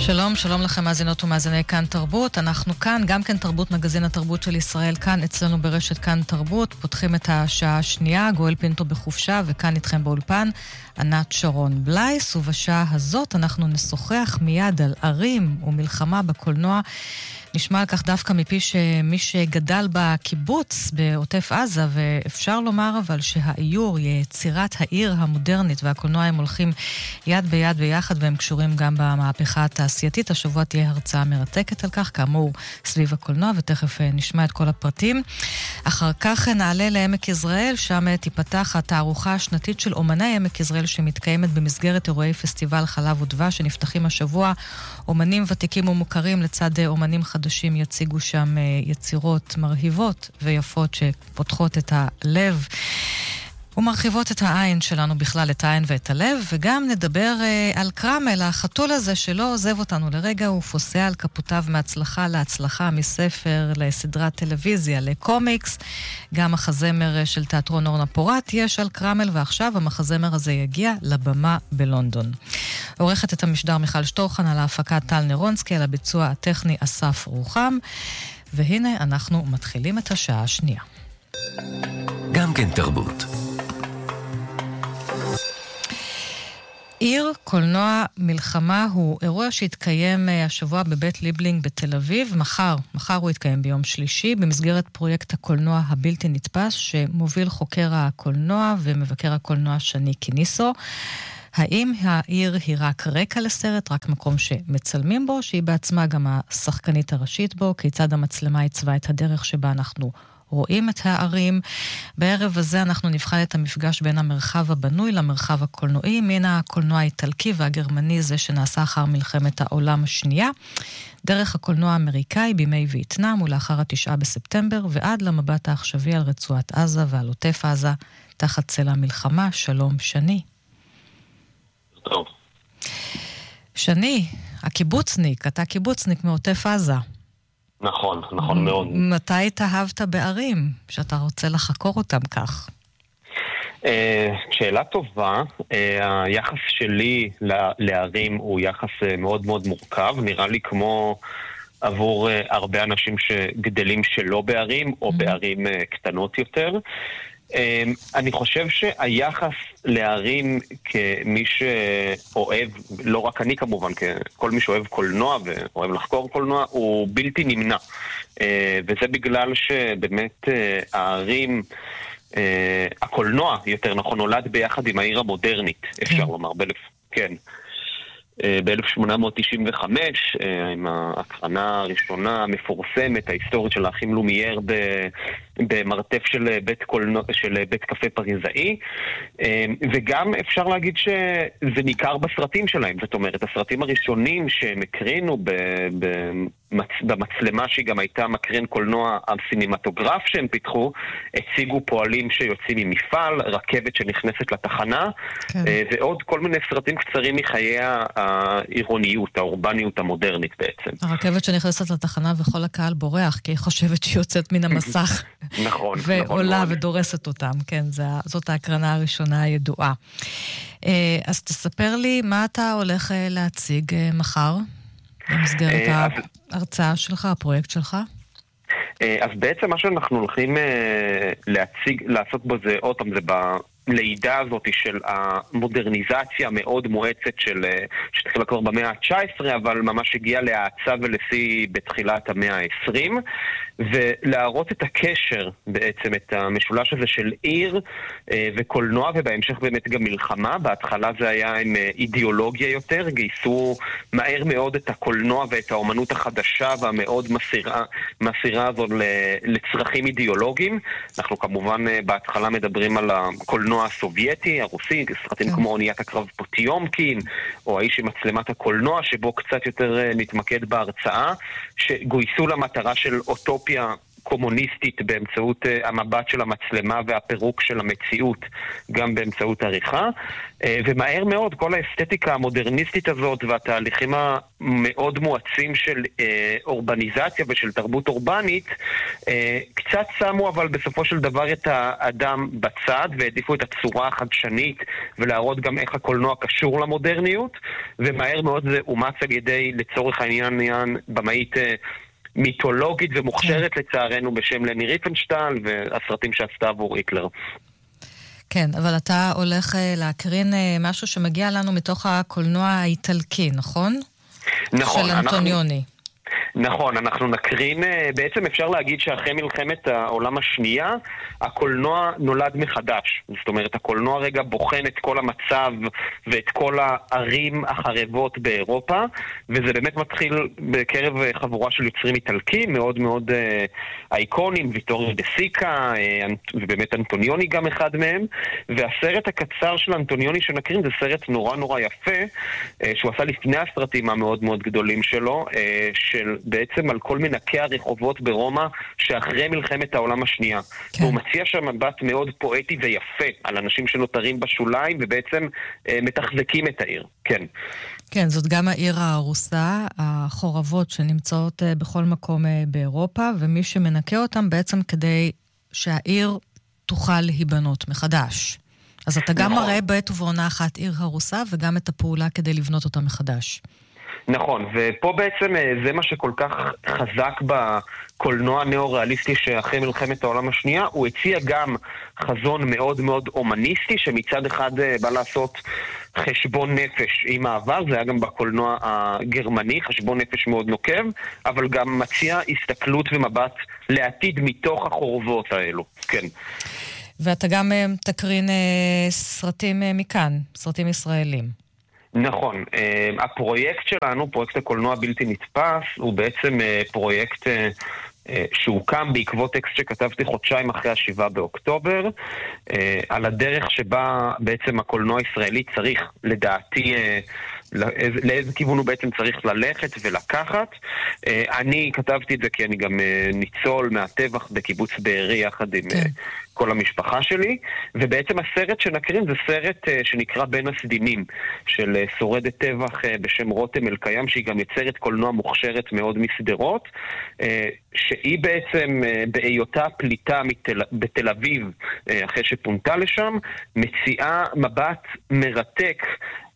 שלום, שלום לכם מאזינות ומאזיני כאן תרבות. אנחנו כאן, גם כן תרבות, מגזין התרבות של ישראל, כאן אצלנו ברשת כאן תרבות. פותחים את השעה השנייה, גואל פינטו בחופשה, וכאן איתכם באולפן, ענת שרון בלייס. ובשעה הזאת אנחנו נשוחח מיד על ערים ומלחמה בקולנוע. נשמע על כך דווקא מפי שמי שגדל בקיבוץ בעוטף עזה, ואפשר לומר אבל שהאיור, יצירת העיר המודרנית והקולנוע הם הולכים יד ביד ביחד, והם קשורים גם במהפכה התעשייתית. השבוע תהיה הרצאה מרתקת על כך, כאמור סביב הקולנוע, ותכף נשמע את כל הפרטים. אחר כך נעלה לעמק יזרעאל, שם תיפתח התערוכה השנתית של אומני עמק יזרעאל, שמתקיימת במסגרת אירועי פסטיבל חלב ודבש, שנפתחים השבוע. אומנים ותיקים ומוכרים לצד אומנים חדשים יציגו שם יצירות מרהיבות ויפות שפותחות את הלב ומרחיבות את העין שלנו בכלל, את העין ואת הלב. וגם נדבר על קרמל, החתול הזה שלא עוזב אותנו לרגע, הוא פוסע על כפותיו מהצלחה להצלחה, מספר לסדרת טלוויזיה, לקומיקס. גם החזמר של תיאטרון אורנה פורט יש על קרמל, ועכשיו המחזמר הזה יגיע לבמה בלונדון. עורכת את המשדר מיכל שטורחן, על ההפקה טל נירונסקי, על הביצוע הטכני אסף רוחם. והנה אנחנו מתחילים את השעה השנייה. גם כן תרבות. עיר קולנוע מלחמה הוא אירוע שהתקיים השבוע בבית ליבלינג בתל אביב. מחר הוא יתקיים ביום שלישי במסגרת פרויקט הקולנוע הבלתי נתפס, שמוביל חוקר הקולנוע ומבקר הקולנוע שני קיניסו. האם העיר היא רק רקע לסרט, רק מקום שמצלמים בו, שהיא בעצמה גם השחקנית הראשית בו? כיצד המצלמה הצווה את הדרך שבה אנחנו רואים את הערים? בערב הזה אנחנו נבחן את המפגש בין המרחב הבנוי למרחב הקולנועי, מן הקולנוע האיטלקי והגרמני, זה שנעשה אחר מלחמת העולם השנייה, דרך הקולנוע האמריקאי בימי וייטנאם ולאחר 9 בספטמבר, ועד למבט העכשווי על רצועת עזה ועל עוטף עזה תחת צל המלחמה. שלום שני. טוב. שני, הקיבוצניק, אתה קיבוצניק מעוטף עזה. נכון, נכון מאוד. מתי התאהבת בערים, שאתה רוצה לחקור אותם כך? שאלה טובה. היחס שלי לערים הוא יחס מאוד מאוד מורכב, נראה לי כמו עבור הרבה אנשים שגדלים שלא בערים, או בערים קטנות יותר. אני חושב שהיחס לערים כמי שאוהב, לא רק אני כמובן, כל מי שאוהב קולנוע ואוהב לחקור קולנוע, הוא בלתי נמנע. וזה בגלל שבאמת הערים, הקולנוע יותר נכון, נולד ביחד עם העיר המודרנית, אפשר לומר, ב-1895, עם ההקרנה הראשונה המפורסמת, ההיסטורית של האחים לומייר במרתף של בית קפה פריזאי, וגם אפשר להגיד שזה ניכר בסרטים שלהם. זאת אומרת, הסרטים הראשונים שהם הקרינו במצלמה שהיא גם הייתה מקרין קולנוע הסינמטוגרף שהם פיתחו, הציגו פועלים שיוצאים ממפעל, רכבת שנכנסת לתחנה, ועוד כל מיני סרטים קצרים מחיי העירוניות, האורבניות המודרנית בעצם. הרכבת שנכנסת לתחנה וכל הקהל בורח, כי היא חושבת שהיא יוצאת מן המסך. נכון. ועולה ודורסת אותם, כן, זאת ההקרנה הראשונה הידועה. אז תספר לי מה אתה הולך להציג מחר, במסגרת ההרצאה שלך, הפרויקט שלך? אז בעצם מה שאנחנו הולכים לעשות בו זה, עוד פעם, זה בלידה הזאת של המודרניזציה המאוד מואצת שתחילה כבר במאה ה-19, אבל ממש הגיעה להאצה ולשיא בתחילת המאה ה-20, ולהראות את הקשר בעצם, את המשולש הזה של עיר וקולנוע, ובהמשך באמת גם מלחמה. בהתחלה זה היה עם אידיאולוגיה יותר, גייסו מהר מאוד את הקולנוע ואת האומנות החדשה והמאוד מסירה הזו לצרכים אידיאולוגיים. אנחנו כמובן בהתחלה מדברים על הקולנוע הסובייטי, הרוסי, סרטים כמו אוניית הקרב פוטיומקין, או האיש עם מצלמת הקולנוע, שבו קצת יותר נתמקד בהרצאה, שגויסו למטרה של אוטופיה קומוניסטית באמצעות המבט של המצלמה והפירוק של המציאות גם באמצעות עריכה, ומהר מאוד כל האסתטיקה המודרניסטית הזאת והתהליכים המאוד מואצים של אורבניזציה ושל תרבות אורבנית קצת שמו אבל בסופו של דבר את האדם בצד והעדיפו את הצורה החדשנית ולהראות גם איך הקולנוע קשור למודרניות, ומהר מאוד זה אומץ על ידי לצורך העניין במאית מיתולוגית ומוכשרת לצערנו בשם לני ריפנשטל והסרטים שעשתה עבור היטלר. כן, אבל אתה הולך להקרין משהו שמגיע לנו מתוך הקולנוע האיטלקי, נכון? נכון. של אנטוניוני. נכון, אנחנו נקרין, בעצם אפשר להגיד שאחרי מלחמת העולם השנייה, הקולנוע נולד מחדש. זאת אומרת, הקולנוע רגע בוחן את כל המצב ואת כל הערים החרבות באירופה, וזה באמת מתחיל בקרב חבורה של יוצרים איטלקים, מאוד מאוד אייקונים, ויטוריו דה סיקה, ובאמת אנטוניוני גם אחד מהם, והסרט הקצר של אנטוניוני שנקרין זה סרט נורא נורא יפה, שהוא עשה לפני הסרטים המאוד מאוד גדולים שלו, של בעצם על כל מנקי הרחובות ברומא שאחרי מלחמת העולם השנייה. כן. והוא מציע שם מבט מאוד פואטי ויפה על אנשים שנותרים בשוליים ובעצם מתחזקים את העיר. כן. כן, זאת גם העיר הרוסה, החורבות שנמצאות בכל מקום באירופה, ומי שמנקה אותם בעצם כדי שהעיר תוכל להיבנות מחדש. אז אתה גם מראה בעת ובעונה אחת עיר הרוסה וגם את הפעולה כדי לבנות אותה מחדש. נכון, ופה בעצם זה מה שכל כך חזק בקולנוע הנאו-ריאליסטי שאחרי מלחמת העולם השנייה, הוא הציע גם חזון מאוד מאוד אומניסטי, שמצד אחד בא לעשות חשבון נפש עם העבר, זה היה גם בקולנוע הגרמני, חשבון נפש מאוד נוקב, אבל גם מציע הסתכלות ומבט לעתיד מתוך החורבות האלו, כן. ואתה גם תקרין סרטים מכאן, סרטים ישראלים. נכון, הפרויקט שלנו, פרויקט הקולנוע בלתי נתפס, הוא בעצם פרויקט שהוקם בעקבות טקסט שכתבתי חודשיים אחרי 7 באוקטובר, על הדרך שבה בעצם הקולנוע הישראלי צריך, לדעתי, לאיזה כיוון הוא בעצם צריך ללכת ולקחת. אני כתבתי את זה כי אני גם ניצול מהטבח בקיבוץ בארי יחד עם כל המשפחה שלי, ובעצם הסרט שנקרין זה סרט שנקרא בין הסדינים, של שורדת טבח בשם רותם אלקיים, שהיא גם יצרת קולנוע מוכשרת מאוד מסדרות, שהיא בעצם בהיותה פליטה בתל אביב, אחרי שפונתה לשם, מציעה מבט מרתק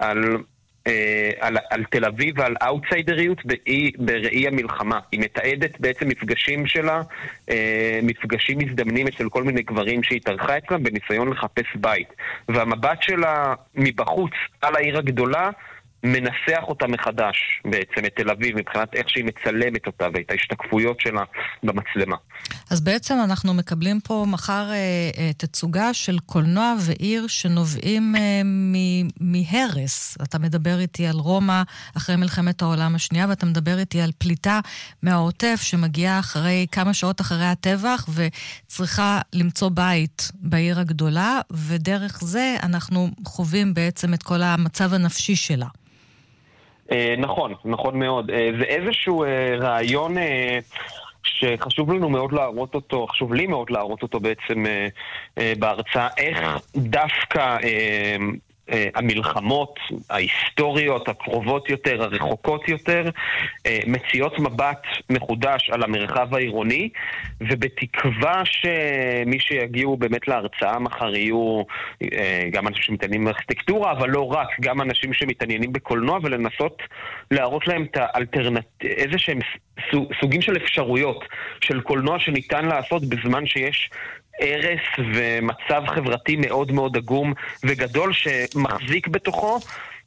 על תל אביב ועל אאוטסיידריות בראי המלחמה. היא מתעדת בעצם מפגשים שלה, מפגשים מזדמנים אצל כל מיני גברים שהיא תרחה אצלם בניסיון לחפש בית. והמבט שלה מבחוץ על העיר הגדולה מנסח אותה מחדש בעצם את תל אביב מבחינת איך שהיא מצלמת אותה ואת ההשתקפויות שלה במצלמה. אז בעצם אנחנו מקבלים פה מחר תצוגה של קולנוע ועיר שנובעים מהרס. אתה מדבר איתי על רומא אחרי מלחמת העולם השנייה, ואתה מדבר איתי על פליטה מהעוטף שמגיעה אחרי כמה שעות אחרי הטבח וצריכה למצוא בית בעיר הגדולה, ודרך זה אנחנו חווים בעצם את כל המצב הנפשי שלה. נכון, נכון מאוד. זה איזשהו רעיון שחשוב לנו מאוד להראות אותו, חשוב לי מאוד להראות אותו בעצם בהרצאה, איך דווקא המלחמות, ההיסטוריות, הקרובות יותר, הרחוקות יותר, מציעות מבט מחודש על המרחב העירוני, ובתקווה שמי שיגיעו באמת להרצאה מחר יהיו גם אנשים שמתעניינים בארכיטקטורה, אבל לא רק, גם אנשים שמתעניינים בקולנוע, ולנסות להראות להם את איזה שהם סוגים של אפשרויות של קולנוע שניתן לעשות בזמן שיש ערס ומצב חברתי מאוד מאוד עגום וגדול שמחזיק בתוכו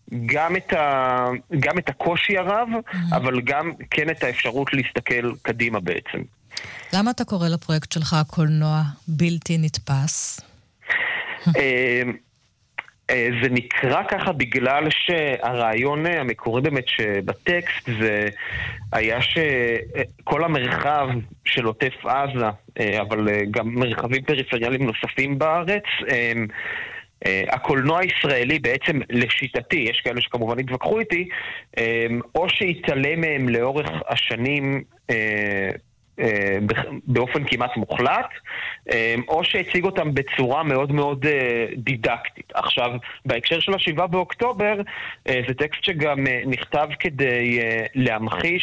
גם את הקושי הרב, אבל גם כן את האפשרות להסתכל קדימה בעצם. למה אתה קורא לפרויקט שלך קולנוע בלתי נתפס? זה נקרא ככה בגלל שהרעיון המקורי באמת שבטקסט זה היה שכל המרחב של עוטף עזה, אבל גם מרחבים פריפריאליים נוספים בארץ, הקולנוע הישראלי בעצם לשיטתי, יש כאלה שכמובן התווכחו איתי, או שהתעלם מהם לאורך השנים באופן כמעט מוחלט, או שהציג אותם בצורה מאוד מאוד דידקטית. עכשיו, בהקשר של 7 באוקטובר, זה טקסט שגם נכתב כדי להמחיש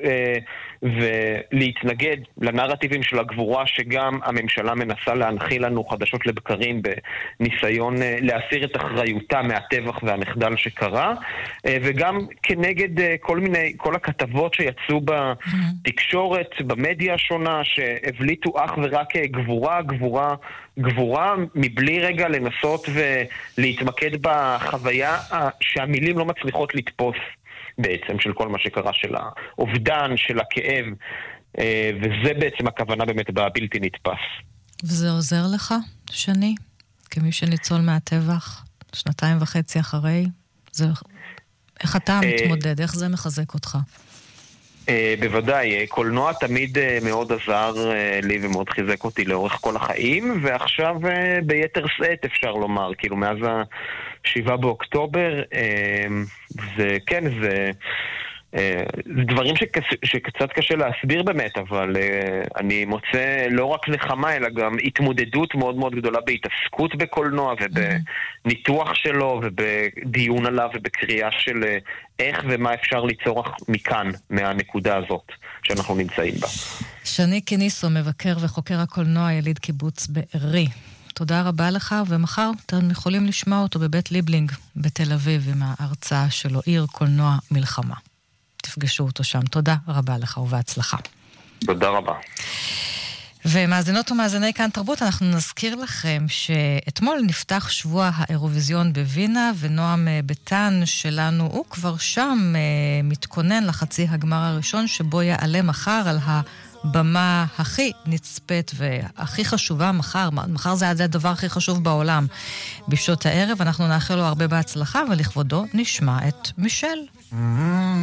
ולהתנגד לנרטיבים של הגבורה שגם הממשלה מנסה להנחיל לנו חדשות לבקרים בניסיון להסיר את אחריותה מהטבח והמחדל שקרה, וגם כנגד כל הכתבות שיצאו בתקשורת, במדיה השונה, שהבליטו אך ורק גבורה, מבלי רגע לנסות ולהתמקד בחוויה שהמילים לא מצליחות לתפוס בעצם של כל מה שקרה, של האובדן, של הכאב, וזה בעצם הכוונה באמת בבלתי נתפס. וזה עוזר לך, שני? כמי שניצול מהטבח, 2.5 אחרי? איך אתה מתמודד? איך זה מחזק אותך? בוודאי, קולנוע תמיד מאוד עזר לי ומאוד חיזק אותי לאורך כל החיים, ועכשיו ביתר שאת אפשר לומר, כאילו מאז 7 באוקטובר, זה כן, זה דברים שקצת קשה להסביר באמת, אבל אני מוצא לא רק נחמה, אלא גם התמודדות מאוד מאוד גדולה בהתעסקות בקולנוע ובניתוח שלו ובדיון עליו ובקריאה של איך ומה אפשר ליצור מכאן, מהנקודה הזאת שאנחנו נמצאים בה. שני כניסו, מבקר וחוקר הקולנוע, יליד קיבוץ בארי. תודה רבה לך, ומחר אתם יכולים לשמוע אותו בבית ליבלינג בתל אביב עם ההרצאה שלו, עיר קולנוע מלחמה. תפגשו אותו שם. תודה רבה לך ובהצלחה. תודה רבה. ומאזינות ומאזיני כאן תרבות, אנחנו נזכיר לכם שאתמול נפתח שבוע האירוויזיון בווינה, ונועם ביטן שלנו, הוא כבר שם מתכונן לחצי הגמר הראשון, שבו יעלה מחר על הבמה הכי נצפית והכי חשובה מחר זה הדבר הכי חשוב בעולם בשעות הערב. אנחנו נאחל לו הרבה בהצלחה, ולכבודו נשמע את מישל.